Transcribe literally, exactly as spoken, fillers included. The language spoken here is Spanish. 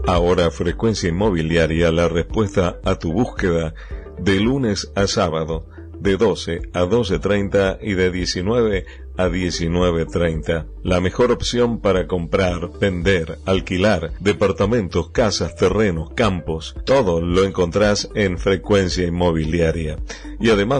Ahora Frecuencia Inmobiliaria, la respuesta a tu búsqueda, de lunes a sábado, de doce a doce treinta y de diecinueve a diecinueve treinta. La mejor opción para comprar, vender, alquilar departamentos, casas, terrenos, campos. Todo lo encontrás en Frecuencia Inmobiliaria. Y además